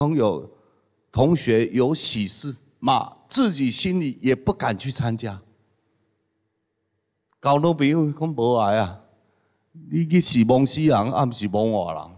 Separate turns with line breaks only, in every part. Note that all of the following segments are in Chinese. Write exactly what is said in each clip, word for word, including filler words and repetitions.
朋友、同学有喜事嘛，自己心里也不敢去参加。交女朋友讲无爱啊，你去是蒙死人，啊毋是蒙活人。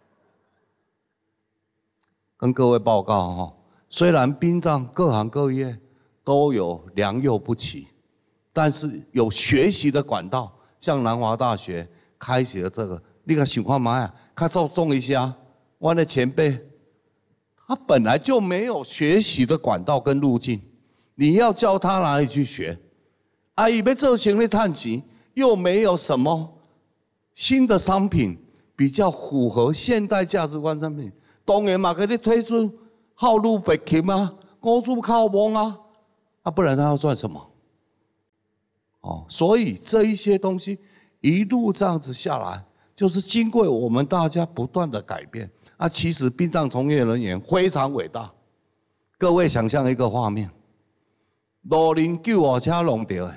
跟各位报告哈，虽然殡葬各行各业都有良莠不齐，但是有学习的管道，像南华大学开启了这个，你看想看嘛呀，看注重一下，我的前辈，他本来就没有学习的管道跟路径，你要教他哪里去学？啊，伊要做生意赚钱，又没有什么新的商品比较符合现代价值观商品。当然嘛，给你推出号路北琴啊，高速靠蒙啊，啊，不然他要赚什么？哦，所以这一些东西一路这样子下来，就是经过我们大家不断的改变。啊，其实殡葬从业人员非常伟大。各位想象一个画面：路人救护车弄到的，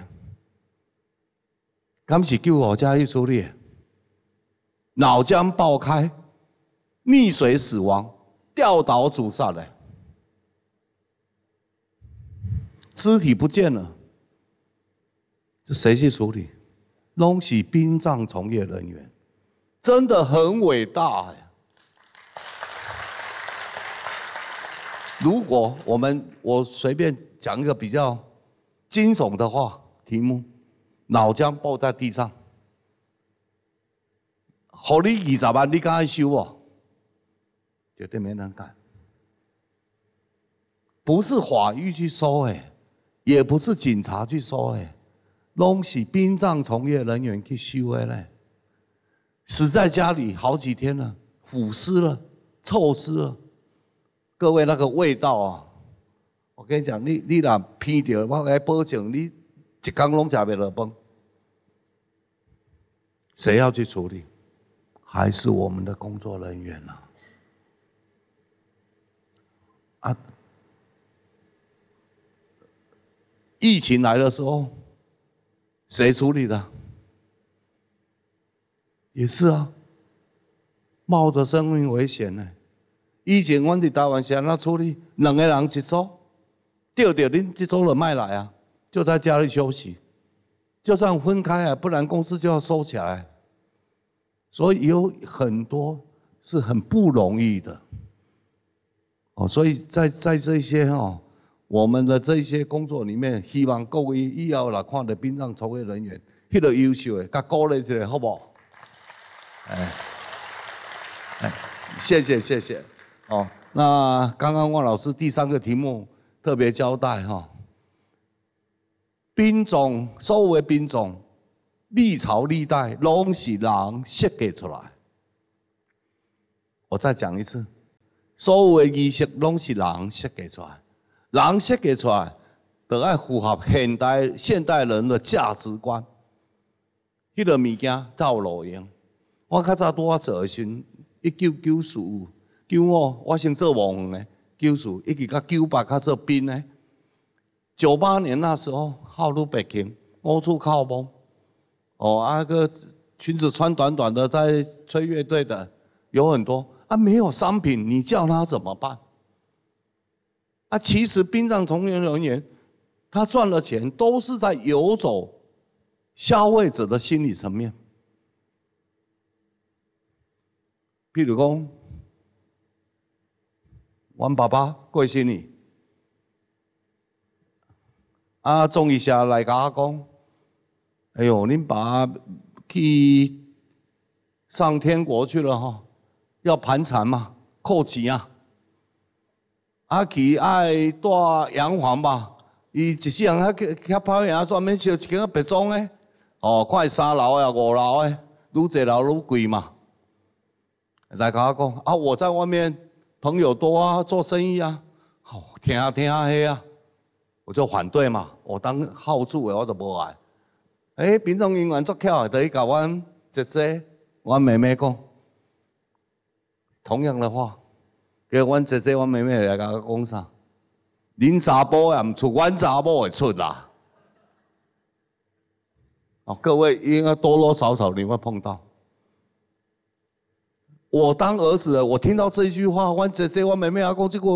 敢是救护车去处理的？脑浆爆开。溺水死亡、吊倒自杀的，肢体不见了，这谁去处理？拢是殡葬从业人员，真的很伟大呀！如果我们我随便讲一个比较惊悚的话题目，脑浆爆在地上，给你二十万，你敢爱收不？绝对没人敢，不是法律去收哎，也不是警察去收哎，拢是殡葬从业人员去收的嘞。死在家里好几天了，腐尸了，臭死了。各位那个味道啊，我跟你讲，你你若闻到，我来保证你一天拢吃不落饭。谁要去处理？还是我们的工作人员啊？啊，疫情来的时候，谁处理的？也是啊，冒着生命危险呢。以前我伫台湾是安怎处理？两个人一组，对对，恁这组人卖来啊，就在家里休息，就这样分开啊，不然公司就要收起来。所以有很多是很不容易的。哦，所以在在这些哦，我们的这些工作里面，希望各位以后来看到殡葬从业人员，迄个优秀的，甲鼓励一下，好不好？哎，哎，谢谢谢谢。哦，那刚刚汪老师第三个题目特别交代哈、哦，殡种所有的殡种，历朝历代拢是人设计出来。我再讲一次。所有的仪式拢是人设计出来，人设计出来，就要符合现代现代人的价值观。迄个物件才有路用。我较早拄啊做的时阵，一九九四九五，我先做王园的，九四一直到九八较做殡的。九八年那时候，号路北京，欧处靠崩，哦，啊个裙子穿短短的在吹乐队的有很多。啊，没有商品，你叫他怎么办？啊，其实殡葬从业人员，他赚了钱都是在游走消费者的心理层面。譬如讲，阮爸爸过身去，啊，钟医社来甲我讲，哎呦，恁爸去上天国去了哈。要盘缠嘛，扣钱啊！啊，去爱住洋房吧，伊一世人遐遐跑赢，专门烧一间别庄诶，哦，看三楼呀、五楼诶，愈济楼愈贵嘛。来甲我讲啊，我在外面朋友多啊，做生意啊，哦，听啊听啊嘿啊，我就反对嘛，我当好主诶，我都无爱。诶，殡葬人员足巧，就去甲阮姐姐、阮妹妹讲。同样的话，叫阮姐姐、阮妹妹来甲我讲啥？恁查甫也唔出，阮查某会出啦。哦，各位应该多多少少你会碰到。 我当儿子的，我听到这一句话，我姐姐我妹妹阿公这个。